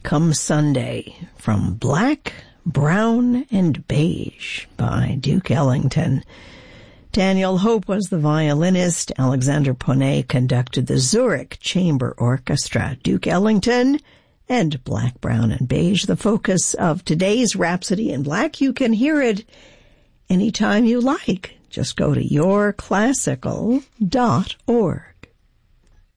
Come Sunday from Black, Brown, and Beige by Duke Ellington. Daniel Hope was the violinist. Alexander Ponet conducted the Zurich Chamber Orchestra. Duke Ellington and Black, Brown, and Beige, the focus of today's Rhapsody in Black. You can hear it anytime you like. Just go to yourclassical.org.